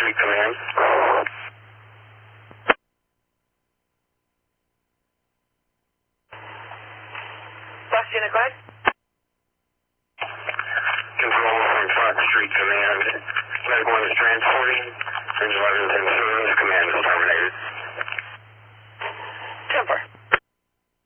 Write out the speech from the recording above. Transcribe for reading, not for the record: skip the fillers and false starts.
Street Command. Bus unit, go ahead. Control from Fox Street Command. Medical is transporting. Bridge 11 10 service.